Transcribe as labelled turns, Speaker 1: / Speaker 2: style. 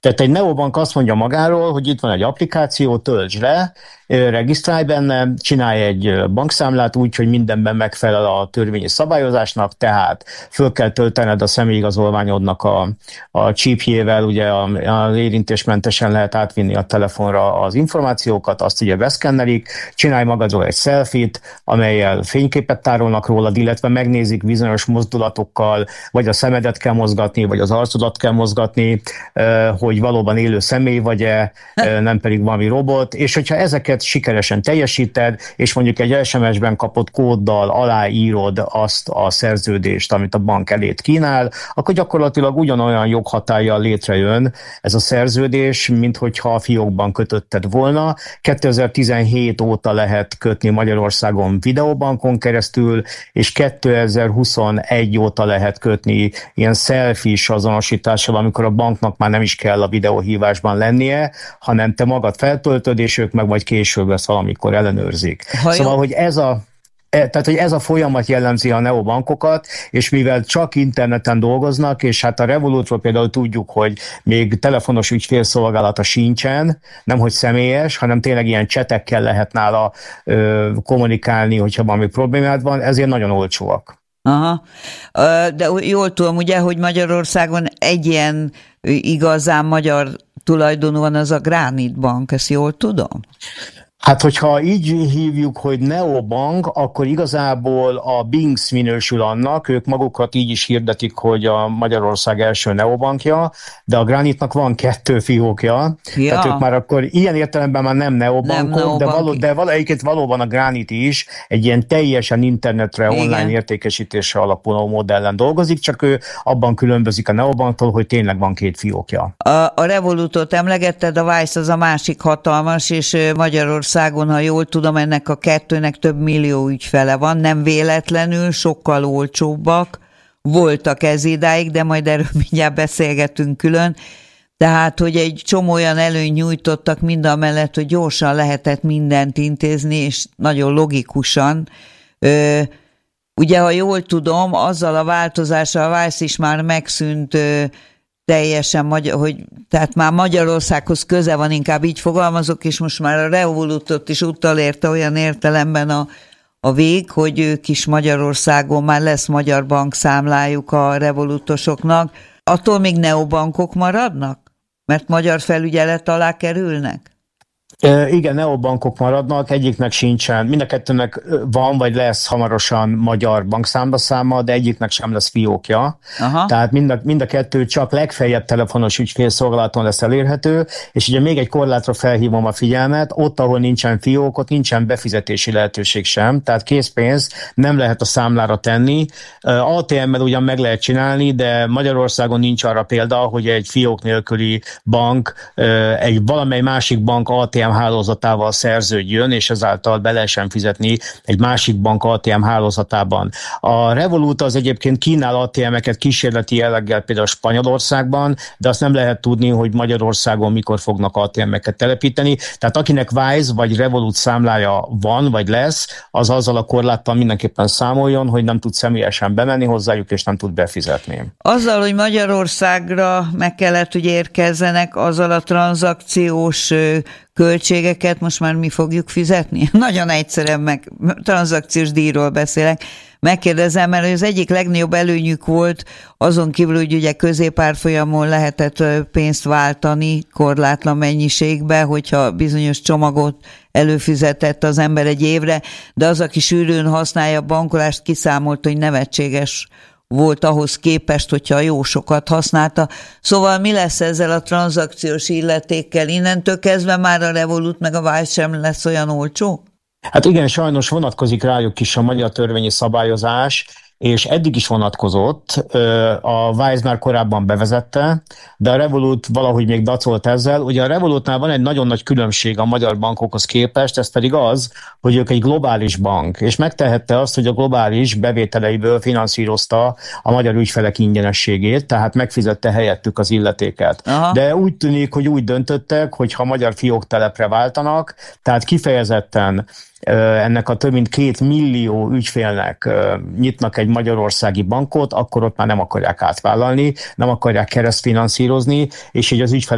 Speaker 1: Tehát egy neobank azt mondja magáról, hogy itt van egy applikáció, töltsd le, regisztrálj benne, csinálj egy bankszámlát úgy, hogy mindenben megfelel a törvényi szabályozásnak, tehát föl kell töltened a személyigazolványodnak a csípjével, ugye az érintésmentesen lehet átvinni a telefonra az információkat, azt ugye beszkennelik, csinálj magadról egy selfie-t, amellyel fényképet tárolnak rólad, illetve megnézik bizonyos mozdulatokkal, vagy a szemedet kell mozgatni, vagy az arcodat kell mozgatni, hogy valóban élő személy vagy-e, nem pedig valami robot, és hogyha ezeket sikeresen teljesíted, és mondjuk egy SMS-ben kapott kóddal aláírod azt a szerződést, amit a bank elét kínál, akkor gyakorlatilag ugyanolyan joghatállyal létrejön ez a szerződés, mint hogyha a fiókban kötötted volna. 2017 óta lehet kötni Magyarországon videobankon keresztül, és 2021 óta lehet kötni ilyen selfie-s azonosítással, amikor a banknak már nem is kell a videóhívásban lennie, hanem te magad feltöltöd, és ők meg vagy később ezt valamikor ellenőrzik. Szóval, hogy ez a folyamat jellemzi a neobankokat, és mivel csak interneten dolgoznak, és hát a Revolutról például tudjuk, hogy még telefonos ügyfélszolgálata sincsen, nemhogy személyes, hanem tényleg ilyen csetekkel lehet nála kommunikálni, hogyha valami problémád van, ezért nagyon olcsóak.
Speaker 2: Aha. De jól tudom, ugye, hogy Magyarországon egy ilyen igazán magyar tulajdonú van, az a Granit Bank, ezt jól tudom?
Speaker 1: Hát, hogyha így hívjuk, hogy neobank, akkor igazából a Binx minősül annak, ők magukat így is hirdetik, hogy a Magyarország első neobankja, de a Granitnak van 2 fiókja, tehát ők már akkor ilyen értelemben már nem neobankok, de valamelyiket valóban a Granit is egy ilyen teljesen internetre, online értékesítésre alapuló modellen dolgozik, csak ő abban különbözik a neobanktól, hogy tényleg van 2 fiókja.
Speaker 2: A Revolutot emlegetted, a Wise az a másik hatalmas, és Magyarországon, ha jól tudom, ennek a 2-nek több millió ügyfele van, nem véletlenül, sokkal olcsóbbak voltak ez idáig, de majd erről mindjárt beszélgetünk külön. Tehát, hogy egy csomó olyan előny nyújtottak mindamellett, hogy gyorsan lehetett mindent intézni, és nagyon logikusan. Ugye, ha jól tudom, azzal a változással a Wise is már megszűnt teljesen, tehát már Magyarországhoz köze van, inkább így fogalmazok, és most már a Revolutot is utolérte olyan értelemben a vég, hogy ők is Magyarországon már lesz magyar bankszámlájuk a revolutosoknak. Attól még neobankok maradnak? Mert magyar felügyelet alá kerülnek?
Speaker 1: Igen, neobankok maradnak, egyiknek sincsen, mind a kettőnek van, vagy lesz hamarosan magyar bankszámlaszáma, de egyiknek sem lesz fiókja. Aha. Tehát mind a kettő csak legfeljebb telefonos ügyfélszolgálaton lesz elérhető, és ugye még egy korlátra felhívom a figyelmet, ott, ahol nincsen fiók, ott nincsen befizetési lehetőség sem, tehát készpénz nem lehet a számlára tenni. ATM-mel ugyan meg lehet csinálni, de Magyarországon nincs arra példa, hogy egy fiók nélküli bank, egy valamely másik bank ATM hálózatával szerződjön, és ezáltal be lehessen fizetni egy másik bank ATM hálózatában. A Revolut az egyébként kínál ATM-eket kísérleti jelleggel például Spanyolországban, de azt nem lehet tudni, hogy Magyarországon mikor fognak ATM-eket telepíteni. Tehát akinek Wise vagy Revolut számlája van, vagy lesz, az azzal a korláttal mindenképpen számoljon, hogy nem tud személyesen bemenni hozzájuk, és nem tud befizetni.
Speaker 2: Azzal, hogy Magyarországra meg kellett, hogy érkezzenek, azzal a tranzakciós költségeket most már mi fogjuk fizetni? Nagyon egyszerűen tranzakciós díjról beszélek. Megkérdezem, mert az egyik legnagyobb előnyük volt, azon kívül, hogy ugye középárfolyamon lehetett pénzt váltani korlátlan mennyiségbe, hogyha bizonyos csomagot előfizetett az ember egy évre, de az, aki sűrűn használja a bankolást, kiszámolt, hogy nevetséges volt ahhoz képest, hogyha jó sokat használta. Szóval mi lesz ezzel a tranzakciós illetékkel? Innentől kezdve már a Revolut meg a Wise sem lesz olyan olcsó?
Speaker 1: Hát igen, sajnos vonatkozik rájuk is a magyar törvényi szabályozás, és eddig is vonatkozott, a Wise már korábban bevezette, de a Revolut valahogy még dacolt ezzel. Ugye a Revolutnál van egy nagyon nagy különbség a magyar bankokhoz képest, ez pedig az, hogy ők egy globális bank, és megtehette azt, hogy a globális bevételeiből finanszírozta a magyar ügyfelek ingyenességét, tehát megfizette helyettük az illetéket. Aha. De úgy tűnik, hogy úgy döntöttek, hogy ha magyar fióktelepre váltanak, tehát kifejezetten ennek a több mint 2 millió ügyfélnek nyitnak egy magyarországi bankot, akkor ott már nem akarják átvállalni, nem akarják keresztfinanszírozni, és így az ügyfelek